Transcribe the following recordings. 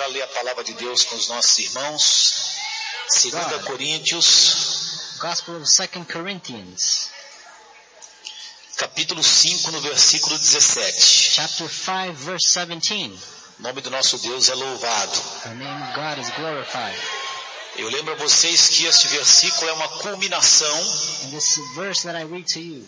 já ler a palavra de Deus com os nossos irmãos. 2 Coríntios, Gospel of 2 Corinthians, capítulo 5, no versículo 17. chapter 5, verse 17. O nome do nosso Deus é louvado. The name of God is glorified. Eu lembro a vocês que este versículo é uma culminação And this verse that I read to you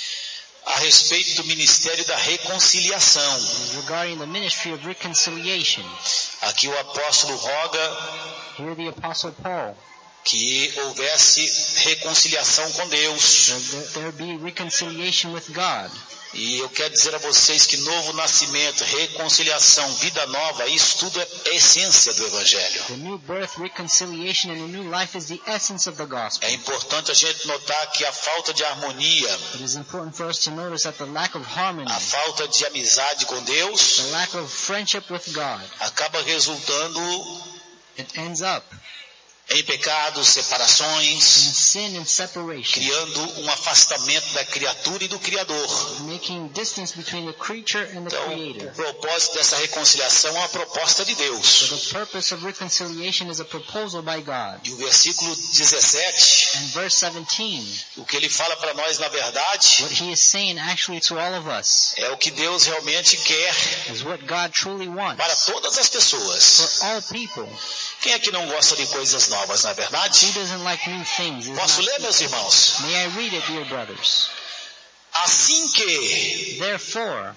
a respeito do ministério da reconciliação. is regarding the ministry of reconciliation. Aqui o apóstolo roga Here the Apostle Paul, que houvesse reconciliação com Deus. that there be reconciliation with God. E eu quero dizer a vocês que novo nascimento, reconciliação, vida nova, isso tudo é essência do Evangelho. The new birth, reconciliation, and a new life is the essence of the gospel. É importante a gente notar que a falta de harmonia, It is important for us to notice that the lack of harmony, a falta de amizade com Deus, the lack of friendship with God, acaba resultando it ends up em pecados, in separações, sin and separation, criando um afastamento da criatura e do Criador. making distance between the creature and the Então, Creator. o propósito dessa reconciliação é uma proposta de So Deus. the purpose of reconciliation is a proposal by God. E o versículo 17, And verse 17, o que ele fala para nós, na verdade, what he is saying actually to all of us é o que Deus realmente quer is what God truly para wants todas as pessoas. for all people. Quem é que não gosta de coisas novas, não é Who verdade? doesn't like new things? Is Posso not ler, meus people. irmãos? May I read it, dear brothers? Assim que, Therefore,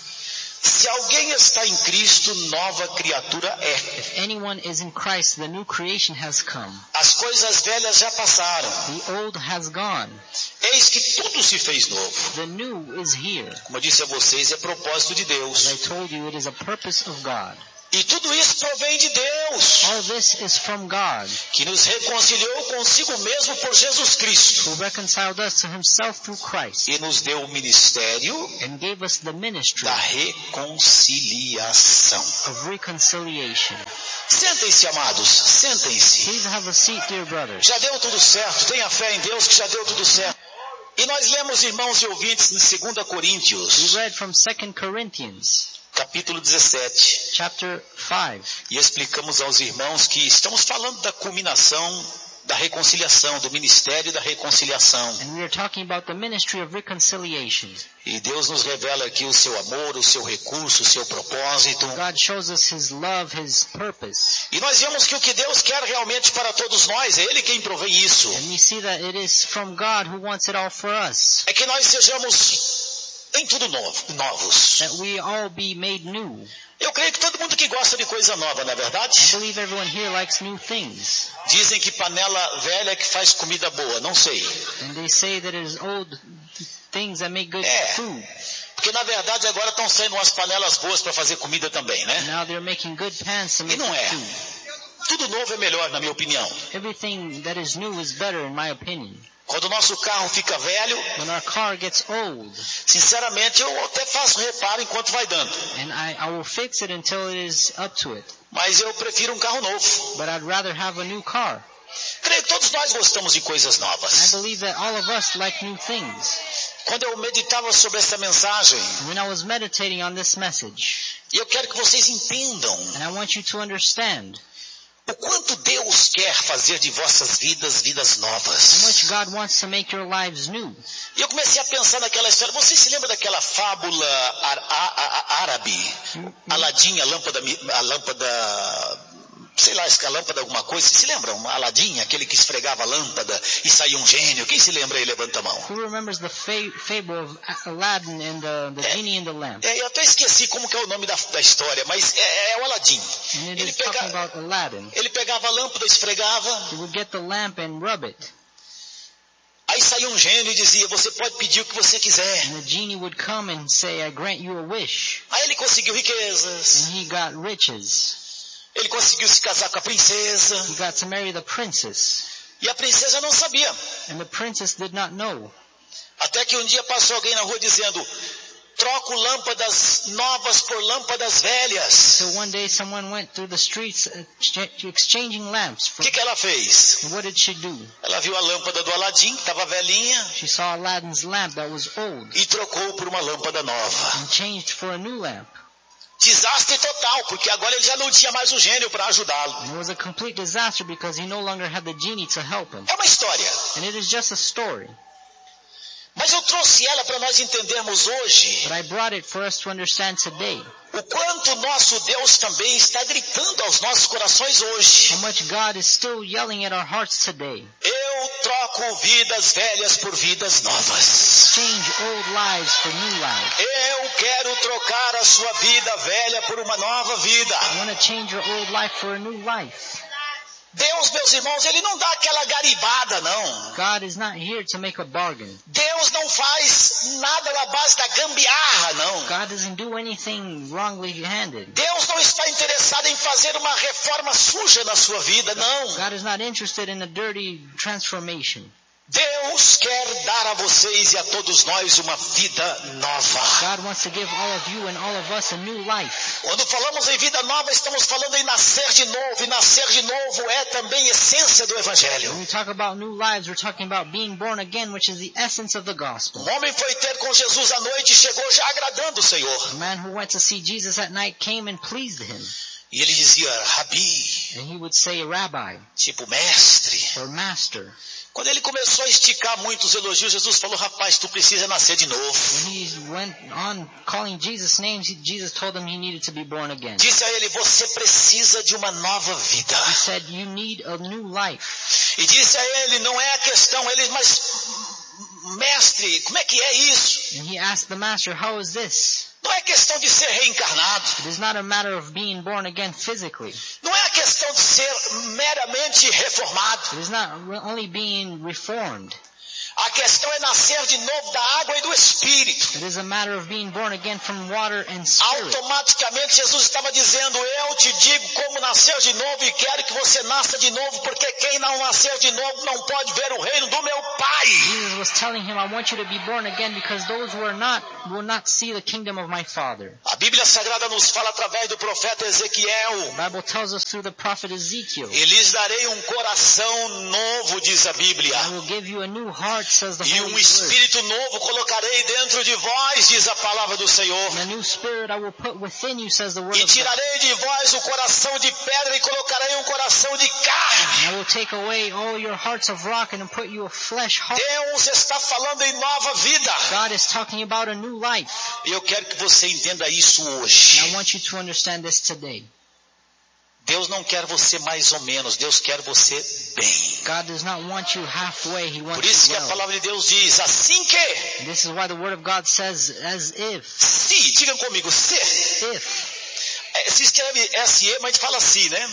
se alguém está em Cristo, nova criatura é. if anyone is in Christ, the new creation has come. As coisas velhas já passaram. The old has gone. Eis que tudo se fez novo. The new is here. Como eu disse a vocês, é propósito de As Deus. I told you, it is a purpose of God. E tudo isso provém de Deus, All this is from God, que nos reconciliou consigo mesmo por Jesus Cristo. who reconciled us to himself through Christ E nos deu o ministério and gave us the ministry da reconciliação. of reconciliation. Sentem-se, amados, sentem-se. Please have a seat, dear brothers. Já deu tudo certo, tenha fé em Deus que já deu tudo certo. E nós lemos, irmãos e ouvintes, em 2 We Coríntios, read from 2 Corinthians, capítulo 17, chapter 5. e explicamos aos irmãos que estamos falando da culminação da reconciliação, do ministério da reconciliação. And we are talking about the ministry of reconciliation. E Deus nos revela aqui o seu amor, o seu recurso, o seu propósito. God shows us his love, his purpose. E nós vemos que o que Deus quer realmente para todos nós, é Ele quem provém isso. And we see that it is from God who wants it all for us. É que nós sejamos em tudo novos. That we all be made new. Eu creio que todo mundo que gosta de coisa nova, não é I verdade? believe everyone here likes new things. Dizem que panela velha é que faz comida boa, não sei. And they say that it is old things that make good É. food. Porque na verdade agora estão saindo umas panelas boas para fazer comida também, né? Now they're making good pans to make não good é. food. Tudo novo é melhor, na minha opinião. Everything that is new is better in my opinion. Quando o nosso carro fica velho, When our car gets old, sinceramente eu até faço reparo enquanto vai dando. and I will fix it until it is up to it. Mas eu prefiro um carro novo. But I'd rather have a new car. Creio que todos nós gostamos de coisas I novas. believe that all of us like new things. Quando eu meditava sobre essa mensagem, When I was meditating on this message, e eu quero que vocês entendam and I want you to understand o quanto Deus quer fazer de vossas vidas, vidas how novas. much God wants to make your lives new. E eu comecei a pensar naquela história. Você se lembra daquela fábula árabe? Aladim, a lâmpada, sei lá, a lâmpada alguma coisa. Vocês se lembram? Aladim, aquele que esfregava a lâmpada e saía um gênio. Quem se lembra aí? Levanta a mão. Who remembers the fable of Aladdin and the genie in the lamp? Eu até esqueci como que é o nome da história, mas é o Aladim. And it Ele, is talking pega, about Aladdin. ele pegava a lâmpada, esfregava, He would get the lamp and rub it. aí saía um gênio e dizia, você pode pedir o que você quiser. And the genie would come and say, I grant you a wish. Aí ele conseguiu riquezas, And he got riches. ele conseguiu se casar com a princesa, He got to marry the princess. e a princesa não sabia. And the princess did not know. Até que um dia passou alguém na rua dizendo, troco lâmpadas novas por lâmpadas velhas. So one day someone went through the streets exchanging lamps. O que ela fez? And what did she do? Ela viu a lâmpada do Aladim, que estava velhinha, She saw Aladdin's lamp that was old e trocou por uma lâmpada nova. and changed for a new lamp. Desastre total, porque agora ele já não tinha mais o gênio para ajudá-lo. And it was a complete disaster because he no longer had the genie to help him. É uma história. And it is just a story. Mas eu trouxe ela para nós entendermos hoje But I brought it for us to understand today o quanto nosso Deus também está gritando aos nossos corações hoje. how much God is still yelling at our hearts today. Eu troco vidas velhas por vidas novas. Change old lives for new lives. Eu quero trocar a sua vida velha por uma nova vida. I want to change your old life for a new life. Deus, meus irmãos, Ele não dá aquela garibada, não. God is not here to make a bargain. Deus não faz nada na base da gambiarra, não. God doesn't do anything wrongly handed. Deus não está interessado em fazer uma reforma suja na sua vida, não. God is not interested in a dirty transformation. Deus quer dar a vocês e a todos nós uma vida nova. God wants to give all of you and all of us a new life. Quando falamos em vida nova, estamos falando em nascer de novo. E nascer de novo é também essência do Evangelho. When we talk about new lives, we're talking about being born again, which is the essence of the gospel. Um homem foi ter com Jesus à noite e chegou já agradando o Senhor. The man who went to see Jesus at night came and pleased him. E ele dizia, Rabi, And he would say, Rabbi, tipo mestre. or Master. Quando ele começou a esticar muitos elogios, Jesus falou, rapaz, tu precisa nascer de novo. When he went on calling Jesus' names, Jesus told him he needed to be born again. Disse a ele, você precisa de uma nova vida. He said, you need a new life. E disse a ele, não é a questão, mas mestre, como é que é isso? And he asked the Master, how is this? Não é questão de ser reencarnado. It is not a matter of being born again physically. Não é a questão de ser meramente reformado. It is not only being reformed. A questão é nascer de novo da água e do Espírito. It is a matter of being born again from water and spirit. Automaticamente Jesus estava dizendo, eu te digo como nascer de novo e quero que você nasça de novo, porque quem não nascer de novo não pode ver o reino do meu Pai. Jesus was telling him, I want you to be born again because those who are not will not see the kingdom of my Father. A Bíblia Sagrada nos fala através do profeta Ezequiel. The Bible tells us through the prophet Ezekiel, E lhes darei um coração novo, diz a Bíblia. I will give you a new heart, says the E Holy um Word. espírito novo colocarei dentro de vós, diz a palavra do Senhor. And a new spirit I will put within you, says the Word E of God. tirarei de vós o coração de pedra e colocarei um coração de carne. And I will take away all your hearts of rock and put you a flesh heart. Deus está falando em nova vida. God is talking about a new life. E eu quero que você entenda isso And hoje. I want you to understand this today. Deus não quer você mais ou menos, Deus quer você bem. God does not want you halfway, He Por wants isso you que a well. palavra de Deus diz, assim que, And this is why the Word of God says, as if, se, digam comigo, se. Se escreve S-E, mas a gente fala assim, né?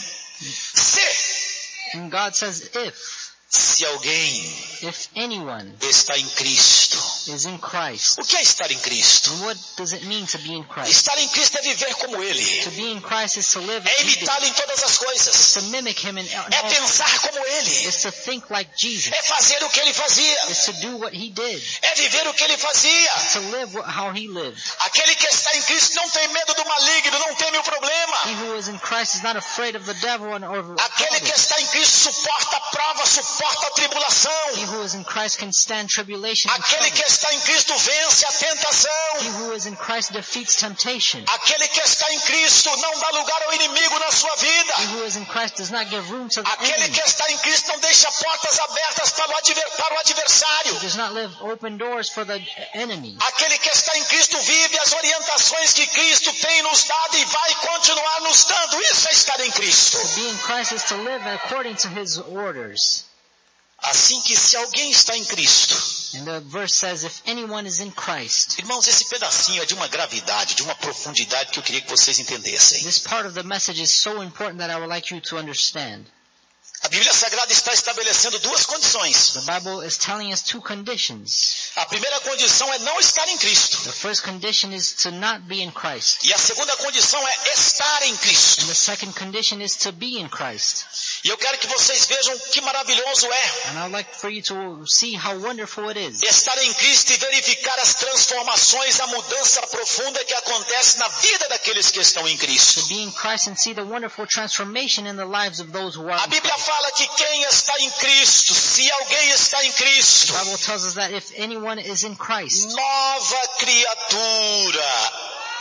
and God says Se alguém if anyone está em Cristo. is in Christ. O que é estar em Cristo? And what does it mean to be in Christ? Estar em Cristo é viver como Ele. To be in Christ is to live É as He did. imitá-lo em todas as coisas. To mimic Him in É all pensar como Ele. is to think like Jesus. É fazer o que Ele fazia. Is to do what He did. É viver o que Ele fazia. To live how He lived. Aquele que está em Cristo não tem medo do maligno, não teme o problema. He who is in Christ is not afraid of the devil or of Aquele que está em Cristo suporta a prova, suporta a tribulação. He who is in Christ can stand tribulation and Aquele trouble. que está em Cristo vence a He tentação. who is in Christ defeats temptation. Aquele que está em Cristo não dá lugar ao inimigo na sua vida. He who is in Christ does not give room to the Aquele enemy. que está em Cristo não deixa portas abertas para o adversário. He does not leave open doors for the enemy. Aquele que está em Cristo vive as orientações que Cristo tem nos dado e vai continuar nos dando. Isso é estar em Cristo. To be in Christ is to live according to His orders. Assim que se alguém está em Cristo. And the verse says, if anyone is in Christ. Irmãos, esse pedacinho é de uma gravidade, de uma profundidade que eu queria que vocês entendessem. This part of the message is so important that I would like you to understand. A Bíblia Sagrada está estabelecendo duas condições. The Bible is telling us two conditions. A primeira condição é não estar em Cristo. The first condition is to not be in Christ. E a segunda condição é estar em Cristo. And the second condition is to be in Christ. E eu quero que vocês vejam que maravilhoso é And I'd like for you to see how wonderful it is. estar em Cristo e verificar as transformações, a mudança profunda que acontece na vida daqueles que estão em To Cristo. be in Christ and see the wonderful transformation in the lives of those who are A in Bíblia Christ. fala que quem está em Cristo, se alguém está em Cristo, The Bible tells us that if anyone is in Christ, nova criatura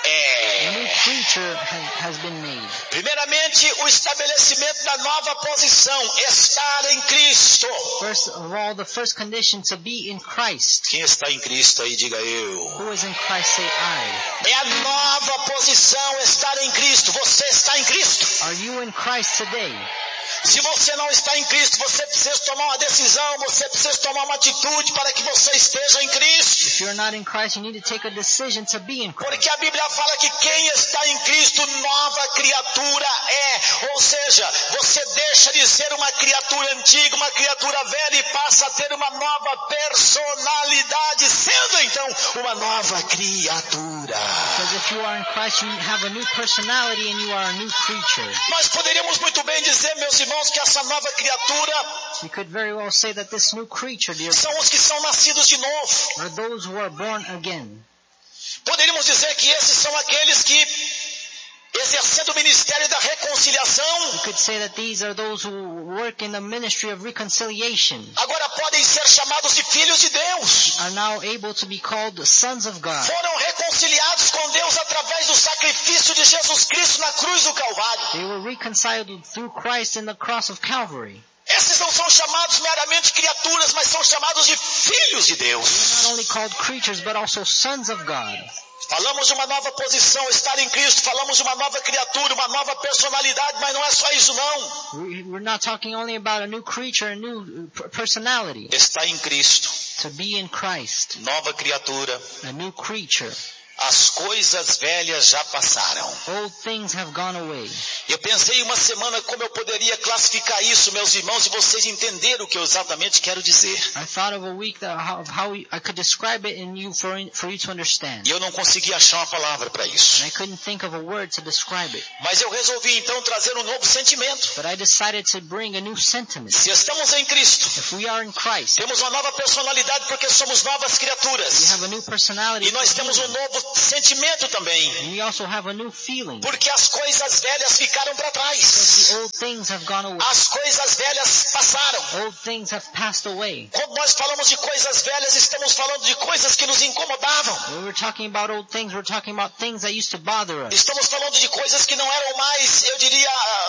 é. A new creature has been made. Primeiramente, o estabelecimento da nova posição, estar em Cristo. First of all, the first condition to be in Christ. Quem está em Cristo aí, diga eu. Who is in Christ, say I. É a nova posição, estar em Cristo. Você está em Cristo? Are you in Christ today? Se você não está em Cristo, você precisa tomar uma decisão, você precisa tomar uma atitude para que você esteja em Cristo. If you're not in Christ, you need to take a decision to be in Christ. Porque a Bíblia fala que quem está em Cristo, nova criatura é. Ou seja, você deixa de ser uma criatura antiga, uma criatura velha e passa a ter uma nova personalidade, sendo então uma nova criatura. Because if you are in Christ, you have a new personality and you are a new creature. Nós poderíamos muito bem dizer, meus irmãos, que essa nova criatura We could very well say that this new creature, dear, são os que são nascidos de novo. are those who are born again. Poderíamos dizer que esses são aqueles que, exercendo o ministério da reconciliação, We could say that these are those who work in the ministry of reconciliation, agora podem ser chamados de filhos de Deus. are now able to be called the sons of God. Foram reconciliados com Deus através do sacrifício de Jesus Cristo na cruz do Calvário. They were reconciled through Christ in the cross of Calvary. Esses não são chamados meramente criaturas, mas são chamados de filhos de Deus. Not only called creatures, but also sons of God. Falamos de uma nova posição, estar em Cristo. Falamos de uma nova criatura, uma nova personalidade, mas não é só isso não. We're not talking only about a new creature, a new personality. Está em Cristo, To be in Christ, nova criatura. a new creature. As coisas velhas já passaram. Old things have gone away. Eu pensei uma semana como eu poderia classificar isso, meus irmãos, e vocês entenderam o que eu exatamente quero dizer. I thought of a week of how I could describe it in you for you to understand. E eu não consegui achar uma palavra para isso. And I couldn't think of a word to describe it. Mas eu resolvi então trazer um novo sentimento. But I decided to bring a new sentiment. Se estamos em Cristo, If we are in Christ, temos uma nova personalidade porque somos novas we criaturas. have a new personality. E nós temos um novo sentimento também. And we also have a new feeling. Porque as coisas velhas ficaram para trás. The old things have gone away. As coisas velhas passaram. Old things have passed away. Quando nós falamos de coisas velhas, estamos falando de coisas que nos incomodavam. When we're talking about old things, we're talking about things that used to bother us. Estamos falando de coisas que não eram mais, eu diria,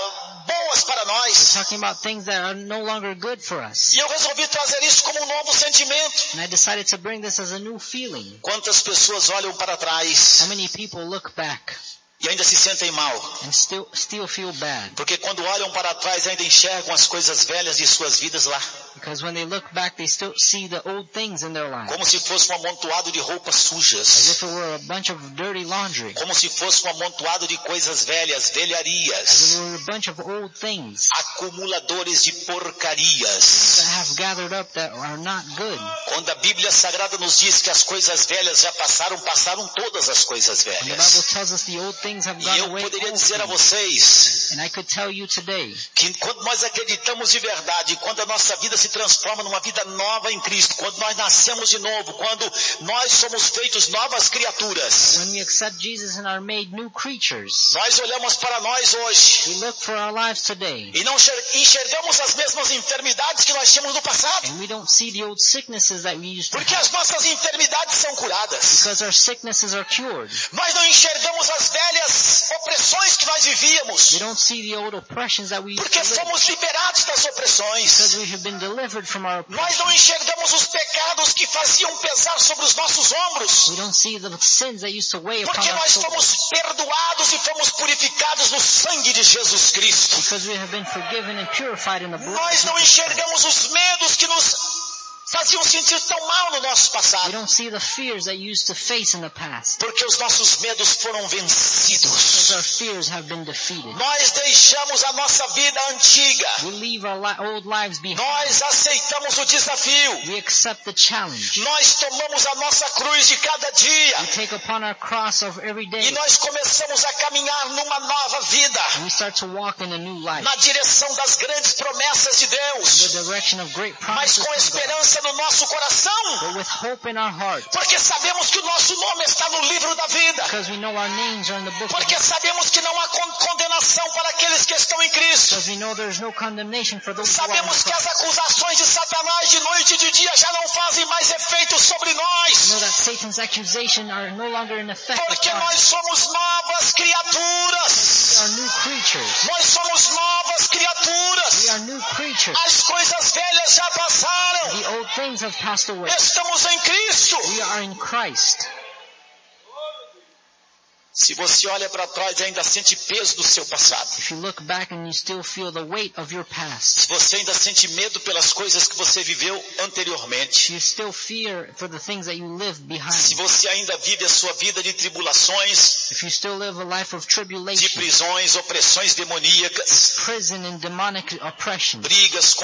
boas para nós. Talking about things that are no longer good for us. E eu resolvi trazer isso como um novo sentimento. And I decided to bring this as a new feeling. Quantas pessoas olham para trás How many people look back e ainda se sentem mal? and still feel bad? Porque quando olham para trás ainda enxergam as coisas velhas de suas vidas lá. Because when they look back, they still see the old things in their lives. Como se fosse um amontoado de roupas As sujas. if it were a bunch of dirty laundry. Como se fosse um amontoado de coisas velhas, As if velharias. it were a bunch of old things Acumuladores de that porcarias. have gathered up that are not good. Quando a Bíblia Sagrada nos diz que as coisas velhas já passaram, passaram todas as coisas And the Bible velhas. tells us the old things have E gone eu away. poderia Old dizer a things. vocês And I could tell you today, que quando nós acreditamos de verdade, quando a nossa vida se transforma numa vida nova em Cristo, quando nós nascemos de novo, quando nós somos feitos novas criaturas, when we accept Jesus and are made new creatures, nós olhamos para nós hoje we look for our lives today. e não enxergamos as mesmas enfermidades que nós tínhamos no passado, And we don't see the old sicknesses that we used to porque have. as nossas enfermidades são curadas. Because our sicknesses are cured. Nós não enxergamos as velhas opressões que nós vivíamos, We don't see the old oppressions that we used porque to live. fomos liberados das opressões. Because we have been delivered from our Nós oppression. não enxergamos os pecados que faziam pesar sobre os nossos ombros, We don't see the sins that used to weigh upon porque our nós shoulders. fomos perdoados e fomos purificados no sangue de Jesus Cristo. Because we have been forgiven and purified in the blood of Nós não Jesus Christ. enxergamos os medos que nos faziam sentir tão mal no nosso We passado, don't see the fears that you used to face in the past. porque os nossos medos foram Because vencidos. our fears have been defeated. Nós deixamos a nossa vida antiga. We leave our old lives behind. Nós aceitamos o desafio. We accept the challenge. Nós tomamos a nossa cruz de cada dia. We take upon our cross of every E day. nós começamos a caminhar numa nova vida, And we start to walk in a new life. na direção das grandes promessas de The Deus, direction of great mas promises com from God. esperança no nosso coração, But with hope in our heart. porque sabemos que o nosso nome está no livro da vida, Because we know our names are in the book of porque life. sabemos que não há condenação condenação para aqueles que estão em Cristo. Because we know there is no condemnation for those who are in Sabemos que as Christ. acusações de Satanás de noite e de dia já não fazem mais efeito sobre We know nós. that Satan's accusations are no longer in effect Porque upon nós us. somos novas We criaturas. are new creatures. Nós somos novas We criaturas. are new creatures. As coisas velhas já passaram. The old things have passed away. Estamos em Cristo. We are in Christ. Se você olha para trás e ainda sente peso do seu passado. If you look back and you still feel the weight of your past, Se você ainda sente medo pelas coisas que você viveu anteriormente. you still fear for the things that you live Se behind. você ainda vive a sua vida de tribulações, If you still live a life of de tribulation, prisões, opressões demoníacas, prison and demonic oppression, brigas,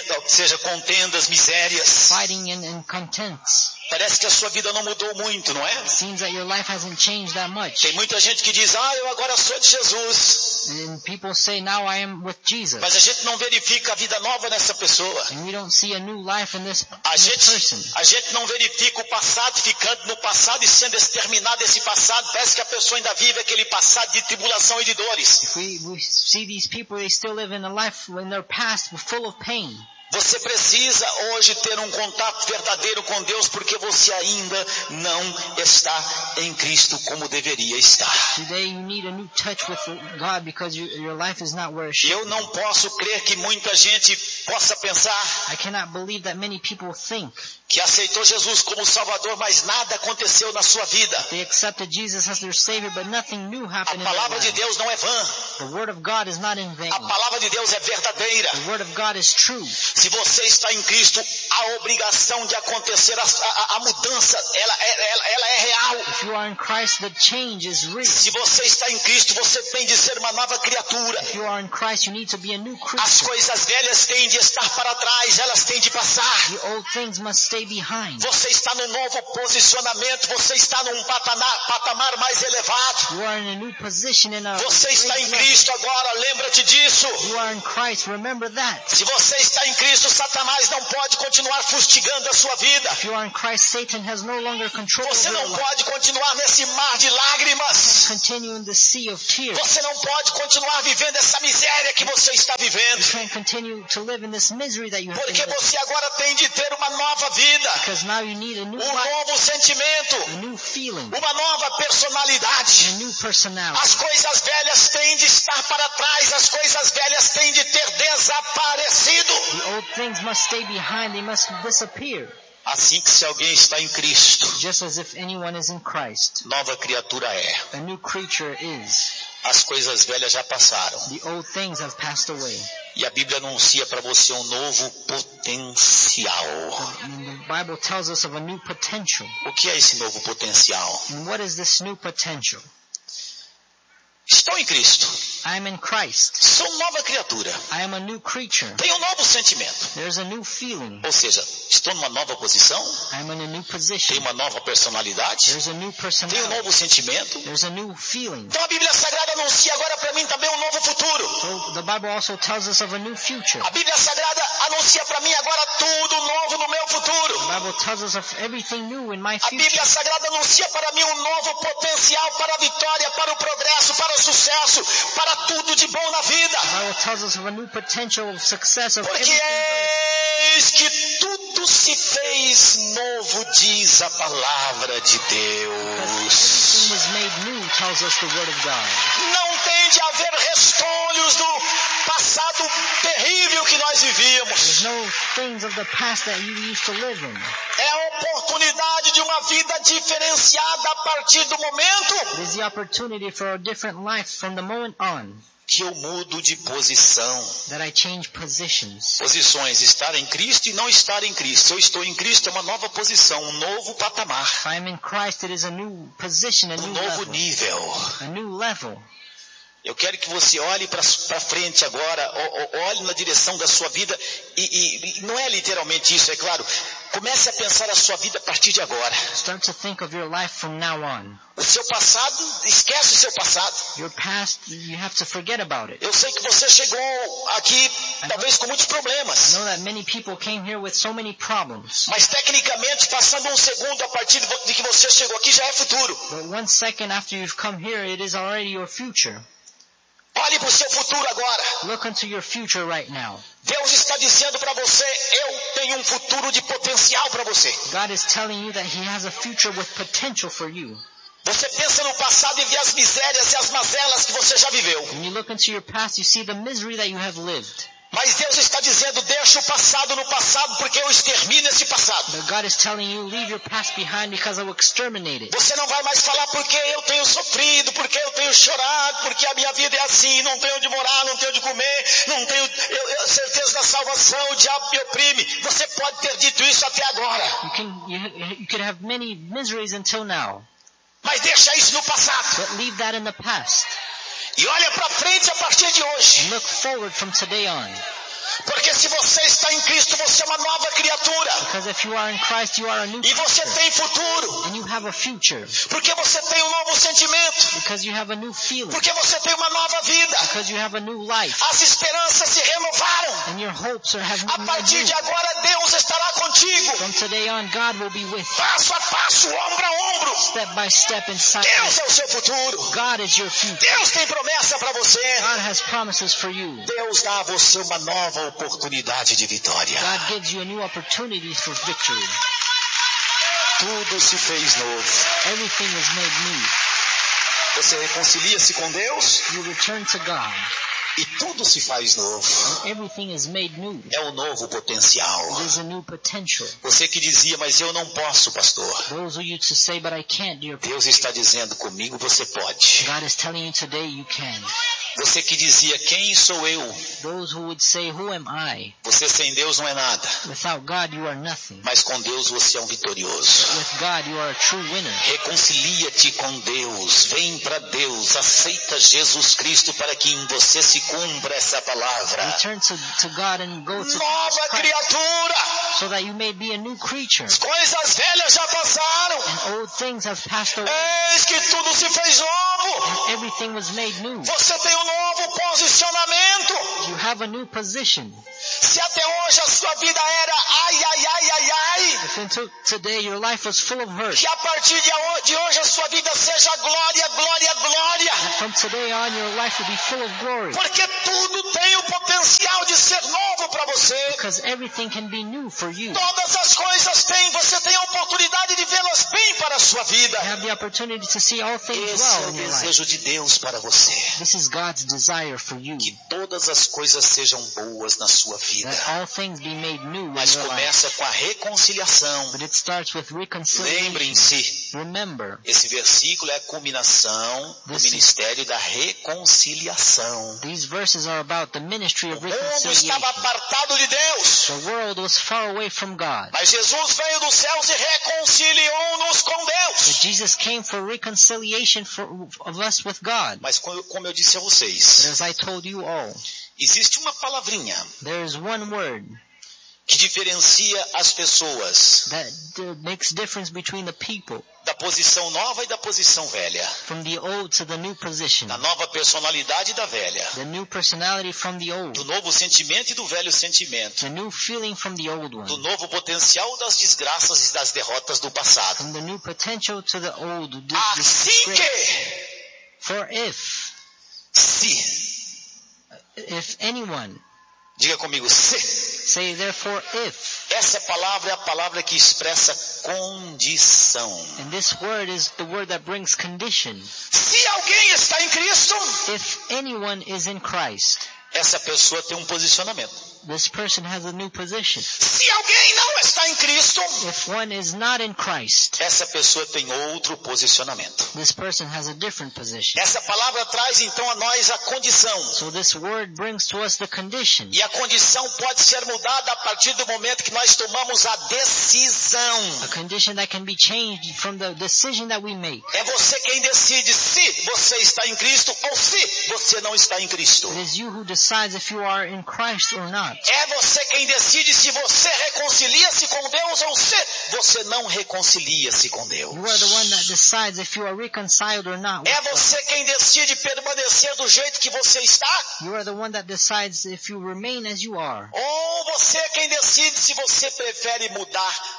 contendas, misérias. fighting and contents, Parece que a sua vida não mudou muito, não é? it seems that your life hasn't changed that much. Tem muita gente que diz, eu agora sou de Jesus. And people say, now I am with Jesus. Mas a gente não verifica a vida nova nessa pessoa. And we don't see a new life in this A person. gente não verifica o passado ficando no passado e sendo exterminado esse passado. Parece que a pessoa ainda vive aquele passado de tribulação e de dores. If we see these people, they still live in a life in their past full of pain. Você precisa hoje ter um contato verdadeiro com Deus porque você ainda não está em Cristo como deveria estar. Today you need a new touch with God because your life is not where it should Eu be. não posso crer que muita gente possa pensar I cannot believe that many people think que aceitou Jesus como Salvador, mas nada aconteceu na sua vida. they accepted Jesus as their Savior, but nothing new A happened in their palavra de lives. Deus não é vã. The Word of God is not in vain. A palavra de Deus é verdadeira. The Word of God is true. Se você está em Cristo, a obrigação de acontecer a mudança, ela é real. If you are in Christ, the change is real. Se você está em Cristo, você tem de ser uma nova criatura. If you are in Christ, you need to be a new As creature. coisas velhas têm de estar para trás, elas têm de passar. The old things must stay behind. Você está num novo posicionamento, você está num patamar mais elevado. You are in a new position in a Você está great em level. Cristo agora, lembra-te disso. You are in Christ, remember that. Se você está em Cristo, Satanás não pode continuar fustigando a sua vida. If you are in Christ, Satan has no longer control Você over your não life. pode continuar nesse mar de lágrimas. Continue in the sea of tears. Você não pode continuar vivendo essa miséria que você está You vivendo. can't continue to live in this misery that you have been Porque living. você agora tem de ter uma nova vida, Because now you need a new um life, novo sentimento, a new feeling, uma nova a personalidade. new personality. As coisas velhas têm de estar para trás, as coisas velhas têm de ter desaparecido. The old things must stay behind, they must disappear. Assim que se alguém está em Cristo, Just as if anyone is in Christ, nova criatura é. a new creature is. As coisas velhas já passaram. The old things have passed away. E a Bíblia anuncia para você um novo potencial. And the Bible tells us of a new potential. O que é esse novo potencial? And what is this new potential? Estou em Cristo. I am in Christ. Sou nova criatura. I am a new creature. Tenho um novo sentimento. There's a new feeling. Ou seja, estou numa nova posição. I am in a new Tenho position. uma nova personalidade. There's a new Tenho um personality. novo sentimento. There's a new feeling. Então a Bíblia Sagrada anuncia agora para mim também um novo futuro. So the Bible also tells us of a new future. A Bíblia Sagrada anuncia para mim agora tudo novo no meu futuro. The Bible tells us of everything new in my A Bíblia future. Sagrada anuncia para mim um novo potencial para a vitória, para o progresso, para o sucesso, para tudo de bom na vida. The Bible tells us of a new potential of success of Porque everything good. eis que tudo se fez novo, diz a palavra de Deus. Everything was made new, tells us the Word of God. Não tem de haver restolhos do passado terrível que nós vivíamos. There's no things of the past that you used to live in. É a oportunidade de uma vida diferenciada a partir do momento It is the opportunity for a different life from the moment on que eu mudo de posição. that I change positions. Posições, estar em Cristo e não estar em Cristo. Se eu estou em Cristo é uma nova posição, um novo patamar, If I am in Christ, it is a new position, a um new novo level. nível. A new level. Eu quero que você olhe para frente agora, olhe na direção da sua vida e não é literalmente isso, é claro. Comece a pensar a sua vida a partir de agora. Start to think of your life from now on. O seu passado, esquece o seu passado. Your past, you have to forget about it. Eu sei que você chegou aqui talvez com muitos I problemas, know that many people came here with so many problems. mas tecnicamente, passando um segundo a partir de que você chegou aqui já é futuro. But 1 second after you've come here, it is already your future. Olhe para o seu futuro agora. Look into your future right now. Deus está dizendo para você, eu tenho um futuro de potencial para você. God is telling you that He has a future with potential for you. Você pensa no passado e vê as misérias e as mazelas que você já viveu. When you look into your past, you see the misery that you have lived. Mas Deus está dizendo, deixa o passado no passado, porque eu extermino esse passado. But God is telling you, leave your past behind because I will exterminate it. Você não vai mais falar porque eu tenho sofrido, porque eu tenho chorado, porque a minha vida é assim, não tenho onde morar, não tenho onde comer, não tenho certeza da salvação, o diabo me oprime. Você pode ter dito isso até agora. You can have many miseries until now. Mas deixa isso no passado. But leave that in the past. E olha para frente a partir de hoje. Look forward from today on. Porque se você está em Cristo, você é uma nova criatura. Because if you are in Christ, you are a new E você creature. tem futuro. And you have a future. Porque você tem um novo sentimento. Because you have a new feeling. Porque você tem uma nova vida. Because you have a new life. As esperanças se renovaram. And your hopes have A partir de agora, Deus estará contigo. From today on, God will be with you. Passo a passo, ombro a ombro. Step by step inside. Deus é o seu futuro. God is your future. Deus tem promessa para você. God has promises for you. Deus dá a você uma nova oportunidade de vitória. God gives you a new opportunity for victory. Tudo se fez novo. Everything is made new. Você reconcilia-se com Deus You return to God. e tudo se faz novo. Everything is made new. É o novo potencial. It is a new potential. Você que dizia, mas eu não posso, pastor. Those who used to say, but I can't, dear Deus está dizendo, comigo você pode. God is telling you today you can. Você que dizia, quem sou eu? Those who would say, who am I? Você sem Deus não é nada. Without God, you are nothing. Mas com Deus você é um vitorioso. With God, you are a true winner. Reconcilia-te com Deus. Vem para Deus. Aceita Jesus Cristo para que em você se cumpra essa palavra. Return to God and go to Nova Christ, criatura. so that you may be a new creature. As coisas velhas já passaram. And old things have passed away. Eis que tudo se fez novo. Everything was made new. Você tem um novo posicionamento. You have a new position. Se até hoje a sua vida era ai, ai, ai, ai, ai, If until today your life was full of hurt, que a partir de hoje a sua vida seja glória, glória, glória. from today on your life will be full of glory. Porque tudo tem o potencial de ser novo para você. Because everything can be new for you. Todas as coisas têm, você tem a oportunidade de vê-las bem para a sua vida. You have the opportunity to see all things Esse é well o in your life. desejo de Deus para você. This is God's desire for you. Que todas as coisas sejam boas na sua vida. That all things be made new in Mas your life. começa com a reconciliação. But it starts with reconciliation. Lembrem-se, Remember, esse versículo é a culminação do ministério da reconciliação. these verses are about the ministry of O mundo reconciliation. estava apartado de Deus, The world was far away from God. mas Jesus veio dos céus e reconciliou-nos com But Deus. Jesus came for reconciliation of us with God. Mas como eu disse a But vocês, as I told you all, existe uma palavrinha there is one word que diferencia as pessoas that makes difference between the people, da posição nova e da posição velha, from the old to the new position, da nova personalidade e da velha, the new personality from the old, do novo sentimento e do velho sentimento, the new feeling from the old one, do novo potencial das desgraças e das derrotas do passado. from the new potential to the old. Assim que, For if anyone, diga comigo, se, say therefore if, essa palavra é a palavra que expressa condição. and this word is the word that brings condition. Se alguém está em Cristo, If anyone is in Christ, essa pessoa tem um posicionamento. this person has a new position. Se alguém não está em Cristo, If one is not in Christ, essa pessoa tem outro posicionamento. this person has a different position. Essa palavra traz então a nós a condição. So this word brings to us the condition. E a condição pode ser mudada a partir do momento que nós tomamos a decisão. A condition that can be changed from the decision that we make. É você quem decide se você está em Cristo ou se você não está em Cristo. It is you who decides if you are in Christ or not. É você quem decide se você reconcilia-se com Deus ou se você não reconcilia-se com Deus. You are the one that decides if you are reconciled or not. É você quem decide permanecer do jeito que você está You are the one that decides if you remain as you are. ou você é quem decide se você prefere mudar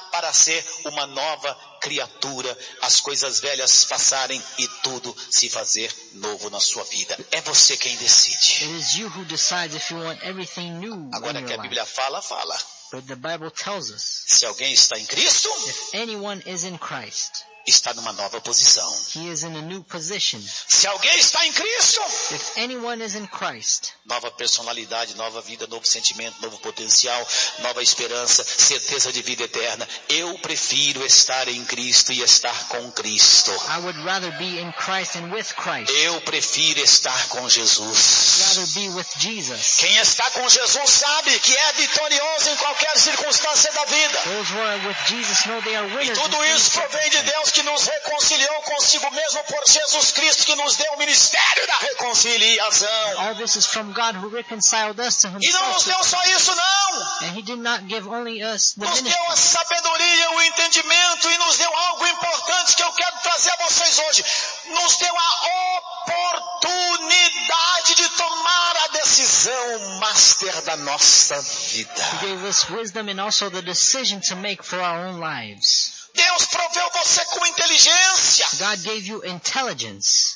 para ser uma nova criatura, as coisas velhas passarem e tudo se fazer novo na sua vida. É você quem decide. It is you who decides if you want everything new Agora in que a your life. Bíblia fala. But the Bible tells us, Se alguém está em Cristo, if anyone is in Christ, está numa nova posição. he is in a new position. Se alguém está em Cristo, If anyone is in Christ, nova personalidade, nova vida, novo sentimento, novo potencial, nova esperança, certeza de vida eterna. Eu prefiro estar em Cristo e estar com Cristo. I would rather be in Christ and with Christ. Eu prefiro estar com Jesus. Rather be with Jesus. Quem está com Jesus sabe que é vitorioso em qualquer circunstância da vida. Those who are with Jesus know they are E winners. tudo in isso any provém de circumstance. Deus que nos reconciliou consigo mesmo por Jesus Cristo, que nos deu o ministério da reconciliação. All this is from God who reconciled us to E não nos himself. deu só isso não. And he did not give only us the Nos ministry. deu a sabedoria, o entendimento e nos deu algo importante que eu quero trazer a vocês hoje. Nos deu a oportunidade de tomar a decisão master da nossa vida. He gave us wisdom and also the decision to make for our own lives. Deus proveu você com inteligência. God gave you intelligence.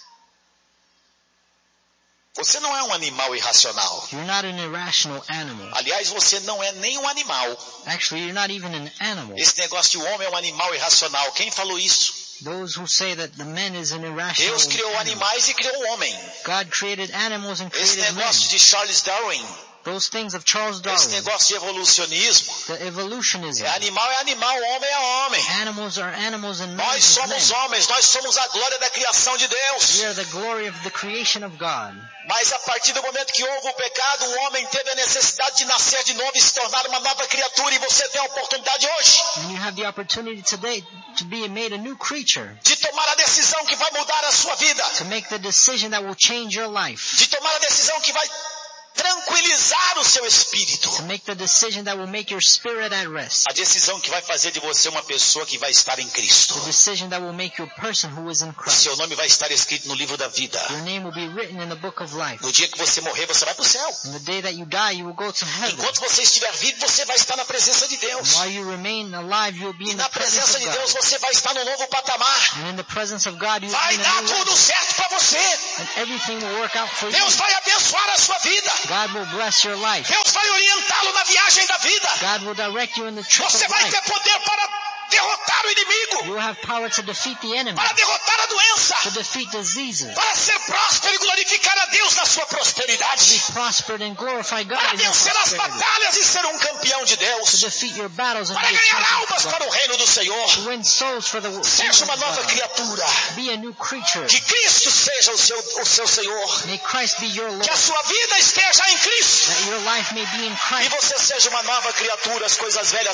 Você não é um animal irracional. You're not an irrational animal. Aliás, você não é nem um animal. Actually, you're not even an animal. Esse negócio de o homem é um animal irracional. Quem falou isso? Those who say that the man is an irrational Deus criou animal. animais e criou o homem. God created animals and Esse created men. negócio de Charles Darwin, Those things of Charles esse Darwin. negócio de evolucionismo, The evolutionism. animal é animal, homem é homem. Animals are animals and men Nós is somos men. homens, nós somos a glória da criação de Deus. We are the glory of the creation of God. Mas a partir do momento que houve o pecado, o homem teve a necessidade de nascer de novo e se tornar uma nova criatura. E você tem a oportunidade hoje And you have the opportunity today to be made a new creature. de tomar a decisão que vai mudar a sua vida. To make the decision that will change your life. De tomar a decisão que vai tranquilizar o seu espírito. To make the decision that will make your spirit at rest. A decisão que vai fazer de você uma pessoa que vai estar em Cristo. The decision that will make you a person who is in O Christ. seu nome vai estar escrito no livro da vida. Your name will be written in the book of life. No dia que você morrer, você vai para o céu. On the day that you die, you will go to heaven. Enquanto você estiver vivo, você vai estar na presença de Deus. While you remain alive, you will be E in na the presence presença of de Deus, God. você vai estar no novo patamar. And in the presence of God, you will be Vai in a dar new tudo level. certo para você. And everything will work out for you. Deus vai abençoar a sua vida. God will bless your life. Deus vai orientá-lo na viagem da vida. God will direct you in the trip Você of vai life. ter poder para derrotar o inimigo, You will have power to defeat the enemy, para derrotar a doença, to defeat diseases, para ser próspero e glorificar a Deus na sua prosperidade, prospered and glorify God para in your vencer as prosperity, batalhas e ser um campeão de to Deus, defeat your battles and para be a ganhar champion almas of para God, o reino do Senhor. to win souls for the Seja kingdom uma of nova God. criatura. Be a new creature. Que Cristo seja o seu Senhor. May Christ be your Lord, Que a sua vida esteja em Cristo. that your life may be in E Christ, você seja uma nova criatura. As coisas velhas